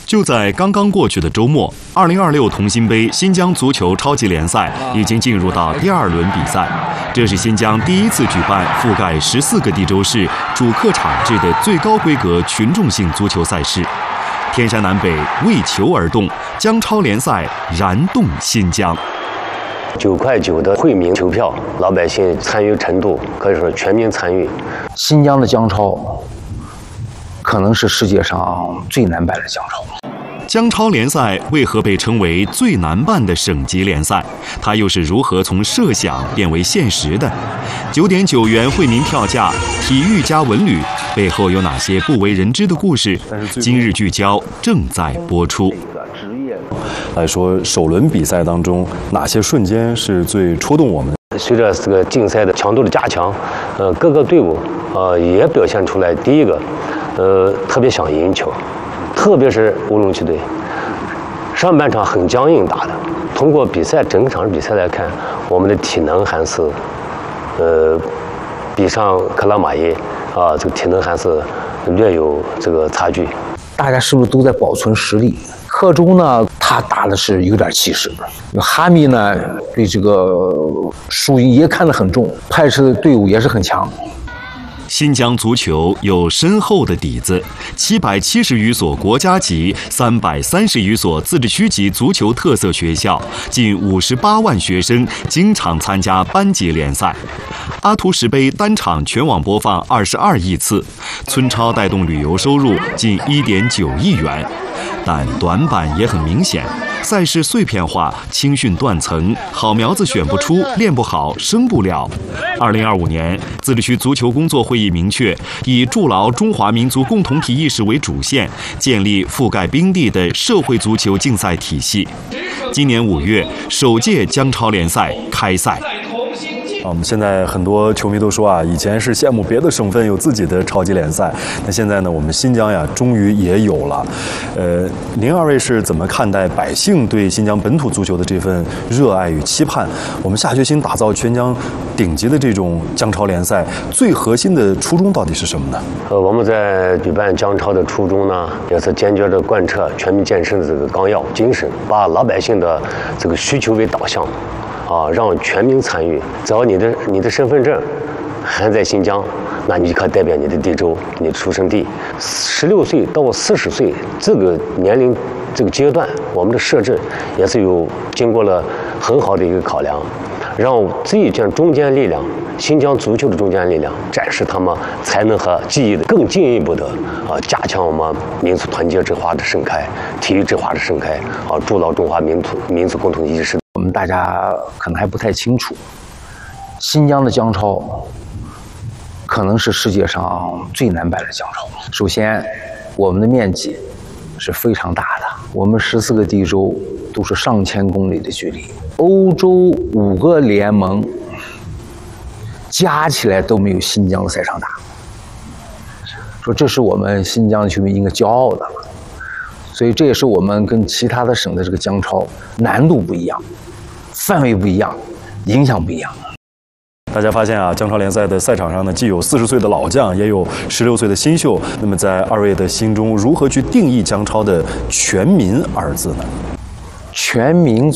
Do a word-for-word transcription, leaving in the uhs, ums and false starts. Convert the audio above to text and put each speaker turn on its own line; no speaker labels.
就在刚刚过去的周末，二零二六同心杯新疆足球超级联赛已经进入到第二轮比赛。这是新疆第一次举办覆盖十四个地州市、主客场制的最高规格群众性足球赛事。天山南北为球而动，疆超联赛燃动新疆。
九块九的惠民球票，老百姓参与程度可以说全民参与。
新疆的疆超可能是世界上最难办的疆超。
疆超联赛为何被称为最难办的省级联赛？它又是如何从设想变为现实的？九点九元惠民票价，体育加文旅背后有哪些不为人知的故事？今日聚焦正在播出。
来说，首轮比赛当中哪些瞬间是最戳动我们？
随着这个竞赛的强度的加强，呃，各个队伍呃也表现出来，第一个，呃，特别想赢球。特别是乌鲁木齐队，上半场很僵硬打的。通过比赛整场比赛来看，我们的体能还是，呃，比上克拉玛依啊，这个体能还是略有这个差距。
大家是不是都在保存实力？克中呢，他打的是有点气势；哈密呢，对这个输赢也看得很重，派出的队伍也是很强。
新疆足球有深厚的底子，七百七十余所国家级、三百三十余所自治区级足球特色学校，近五十八万学生经常参加班级联赛。阿图什杯单场全网播放二十二亿次，村超带动旅游收入近一点九亿元。但短板也很明显，赛事碎片化、青训断层，好苗子选不出，练不好，生不了。二零二五年，自治区足球工作会议明确，以筑牢中华民族共同体意识为主线，建立覆盖冰地的社会足球竞赛体系。今年五月，首届疆超联赛开赛。
我们现在很多球迷都说啊，以前是羡慕别的省份有自己的超级联赛，那现在呢，我们新疆呀，终于也有了。呃，您二位是怎么看待百姓对新疆本土足球的这份热爱与期盼？我们下决心打造全疆顶级的这种疆超联赛，最核心的初衷到底是什么呢？
呃，我们在举办疆超的初衷呢，也是坚决地贯彻全民健身的这个纲要精神，把老百姓的这个需求为导向。啊，让全民参与。只要你的你的身份证还在新疆，那你就可以代表你的地州、你的出生地。十六岁到四十岁这个年龄这个阶段，我们的设置也是有经过了很好的一个考量，让这一件中坚力量，新疆足球的中坚力量，展示他们才能和技艺的更进一步的啊，加强我们民族团结之花的盛开，体育之花的盛开啊，筑牢中华民族民族共同意识。
我们大家可能还不太清楚，新疆的疆超可能是世界上最难办的疆超。首先，我们的面积是非常大的，我们十四个地州都是上千公里的距离，欧洲五个联盟加起来都没有新疆的赛场大。说这是我们新疆的球迷应该骄傲的，所以这也是我们跟其他的省的这个疆超难度不一样。范围不一样，影响不一样。
大家发现啊，疆超联赛的赛场上呢，既有四十岁的老将，也有十六岁的新秀。那么，在二位的心中，如何去定义疆超的“全民”二字呢？
全民